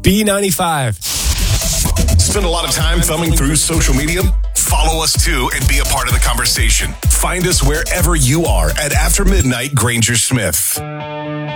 B95. Spend a lot of time thumbing through social media? Follow us too and be a part of the conversation. Find us wherever you are at After Midnight Granger Smith.